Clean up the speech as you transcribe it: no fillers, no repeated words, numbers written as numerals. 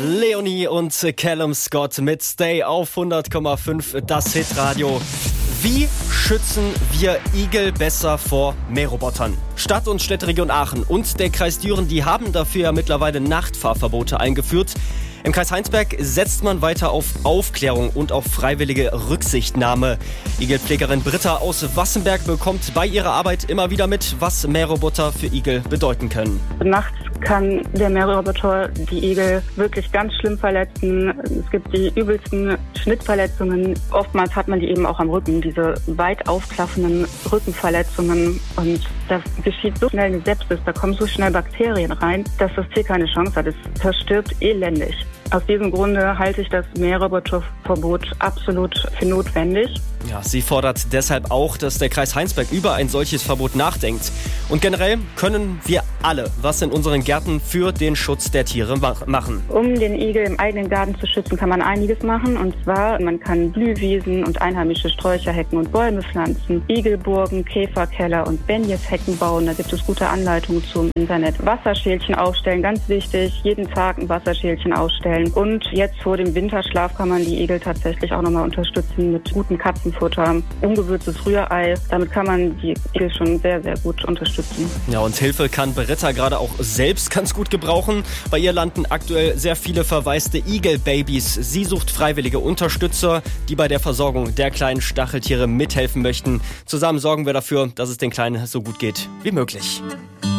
Leonie und Callum Scott mit Stay auf 100,5, das Hitradio. Wie schützen wir Igel besser vor Mährobotern? Stadt- und Städteregion Aachen und der Kreis Düren, die haben dafür ja mittlerweile Nachtfahrverbote eingeführt. Im Kreis Heinsberg setzt man weiter auf Aufklärung und auf freiwillige Rücksichtnahme. Igelpflegerin Britta aus Wassenberg bekommt bei ihrer Arbeit immer wieder mit, was Mähroboter für Igel bedeuten können. Nachts kann der Mähroboter die Igel wirklich ganz schlimm verletzen. Es gibt die übelsten Schnittverletzungen. Oftmals hat man die eben auch am Rücken, diese weit aufklaffenden Rückenverletzungen. Und das geschieht so schnell eine Sepsis, da kommen so schnell Bakterien rein, dass das Tier keine Chance hat. Es verstirbt elendig. Aus diesem Grunde halte ich das Mähroboterverbot absolut für notwendig. Ja, sie fordert deshalb auch, dass der Kreis Heinsberg über ein solches Verbot nachdenkt. Und generell können wir alle was in unseren Gärten für den Schutz der Tiere machen. Um den Igel im eigenen Garten zu schützen, kann man einiges machen. Und zwar, man kann Blühwiesen und einheimische Sträucher, Hecken und Bäume pflanzen, Igelburgen, Käferkeller und Benjeshecken bauen. Da gibt es gute Anleitungen zum Internet. Wasserschälchen aufstellen, ganz wichtig. Jeden Tag ein Wasserschälchen aufstellen. Und jetzt vor dem Winterschlaf kann man die Igel tatsächlich auch nochmal unterstützen mit gutem Katzenfutter, ungewürztes Rührei. Damit kann man die Igel schon sehr, sehr gut unterstützen. Ja, und Hilfe kann Britta gerade auch selbst ganz gut gebrauchen. Bei ihr landen aktuell sehr viele verwaiste Igelbabys. Sie sucht freiwillige Unterstützer, die bei der Versorgung der kleinen Stacheltiere mithelfen möchten. Zusammen sorgen wir dafür, dass es den Kleinen so gut geht wie möglich.